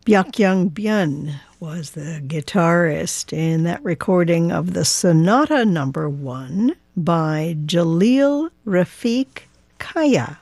Byuk-young Byun was the guitarist in that recording of the Sonata Number 1 by Jalil Rafiq Kaya.